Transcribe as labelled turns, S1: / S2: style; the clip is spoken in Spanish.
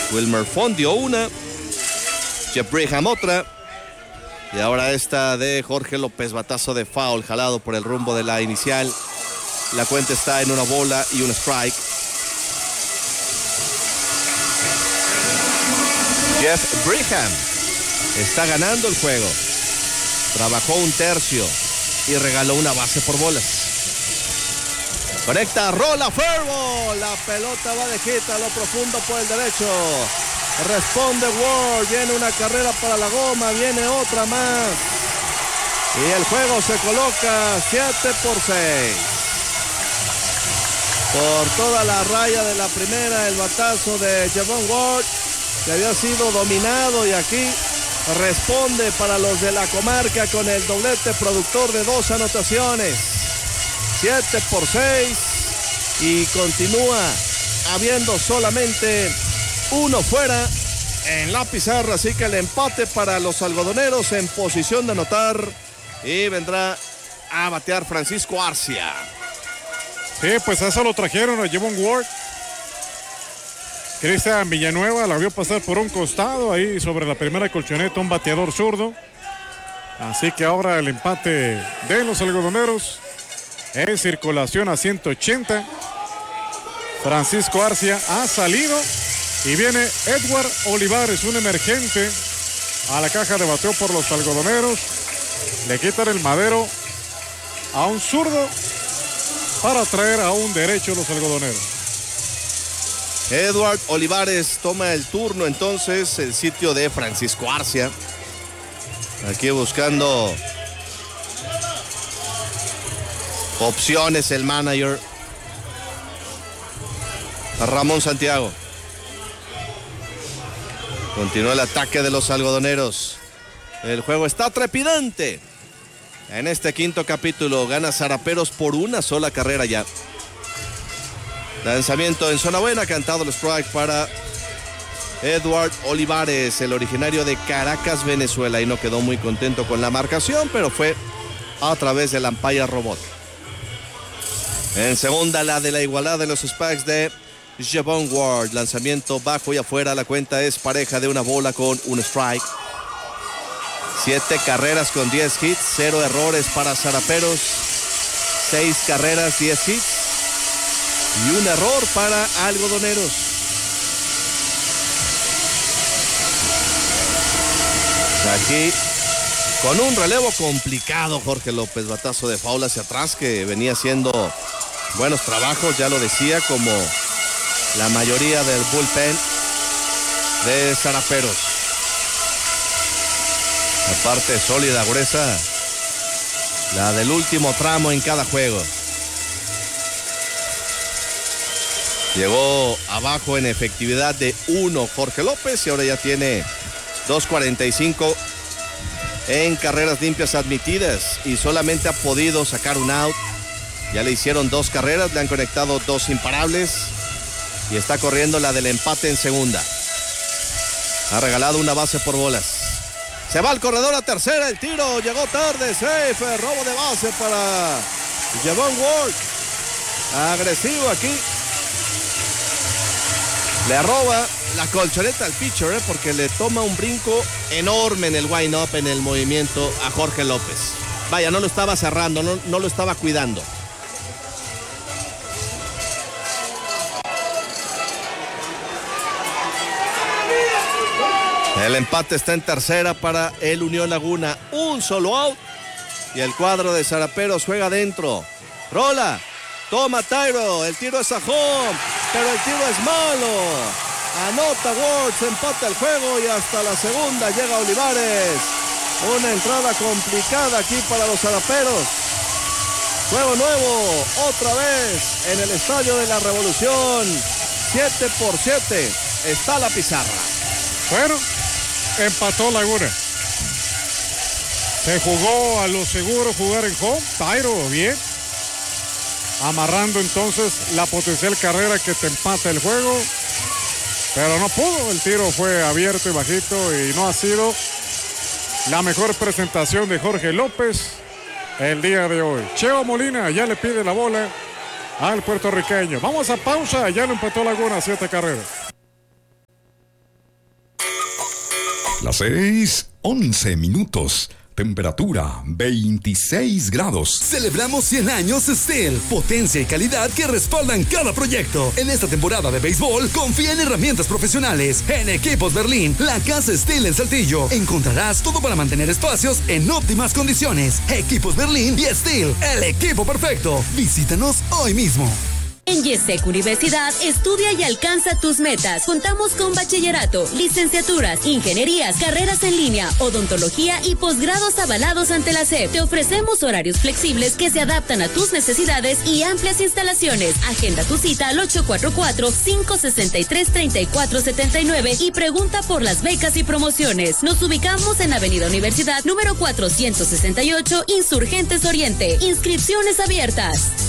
S1: Wilmer Font dio una. Jeff Brigham otra. Y ahora esta de Jorge López, batazo de foul jalado por el rumbo de la inicial. La cuenta está en una bola y un strike. Jeff Brigham está ganando el juego. Trabajó un tercio y regaló una base por bolas. Conecta, rola, Fairwall. La pelota va de hit a lo profundo por el derecho. Responde Ward. Viene una carrera para la goma. Viene otra más. Y el juego se coloca 7-6. Por toda la raya de la primera, el batazo de Javon Ward, que había sido dominado, y aquí responde para los de la comarca con el doblete productor de 2 anotaciones. 7-6 y continúa habiendo solamente uno fuera en la pizarra, así que el empate para los algodoneros en posición de anotar, y vendrá a batear Francisco Arcia.
S2: Sí, pues eso lo trajeron a Javon Ward. Cristian Villanueva la vio pasar por un costado ahí sobre la primera colchoneta, un bateador zurdo. Así que ahora el empate de los algodoneros en circulación a 180. Francisco Arcia ha salido y viene Edward Olivares, un emergente, a la caja de bateo por los algodoneros. Le quitan el madero a un zurdo para traer a un derecho los algodoneros.
S1: Edward Olivares toma el turno entonces, el sitio de Francisco Arcia. Aquí buscando opciones el manager Ramón Santiago. Continúa el ataque de los algodoneros. El juego está trepidante. En este quinto capítulo gana Zaraperos por una sola carrera ya. Lanzamiento en zona buena, cantado el strike para Edward Olivares, el originario de Caracas, Venezuela, y no quedó muy contento con la marcación, pero fue a través del umpire robot. En segunda, la de la igualdad de los Spikes de Javon Ward. Lanzamiento bajo y afuera, la cuenta es pareja de una bola con un strike. 7 carreras con 10 hits, 0 errores para Zaraperos. 6 carreras, 10 hits y un error para algodoneros. Aquí con un relevo complicado, Jorge López, batazo de foul hacia atrás, que venía haciendo buenos trabajos, ya lo decía, como la mayoría del bullpen de Zaraperos. La parte sólida, gruesa, la del último tramo en cada juego. Llegó abajo en efectividad de 1 Jorge López y ahora ya tiene 2.45 en carreras limpias admitidas y solamente ha podido sacar un out. Ya le hicieron 2 carreras, le han conectado 2 imparables y está corriendo la del empate en segunda. Ha regalado una base por bolas. Se va el corredor a tercera, el tiro llegó tarde, safe, robo de base para Javon Ward. Agresivo aquí. Le roba la colchoneta al pitcher, porque le toma un brinco enorme en el wind-up, en el movimiento a Jorge López. Vaya, no lo estaba cerrando, no lo estaba cuidando. El empate está en tercera para el Unión Laguna. Un solo out y el cuadro de Zaraperos juega adentro. Rola, toma Tyro, el tiro es a home, pero el tiro es malo. Anota Ward, se empata el juego y hasta la segunda llega Olivares. Una entrada complicada aquí para los Zaraperos. Juego nuevo, otra vez en el Estadio de la Revolución. 7-7 está la pizarra.
S2: Bueno, empató Laguna. Se jugó a lo seguro jugar en home. Tyro, bien. Amarrando entonces la potencial carrera que te empata el juego. Pero no pudo. El tiro fue abierto y bajito y no ha sido la mejor presentación de Jorge López el día de hoy. Cheo Molina ya le pide la bola al puertorriqueño. Vamos a pausa. Ya lo empató Laguna, 7 carreras.
S3: Las 6:11. Temperatura 26 grados.
S4: Celebramos 100 años Steel. Potencia y calidad que respaldan cada proyecto. En esta temporada de béisbol, confía en herramientas profesionales. En Equipos Berlín, la casa Steel en Saltillo. Encontrarás todo para mantener espacios en óptimas condiciones. Equipos Berlín y Steel, el equipo perfecto. Visítanos hoy mismo.
S5: En Yesec Universidad, estudia y alcanza tus metas. Contamos con bachillerato, licenciaturas, ingenierías, carreras en línea, odontología y posgrados avalados ante la SEP. Te ofrecemos horarios flexibles que se adaptan a tus necesidades y amplias instalaciones. Agenda tu cita al 844-563-3479 y pregunta por las becas y promociones. Nos ubicamos en Avenida Universidad, número 468, Insurgentes Oriente. Inscripciones abiertas.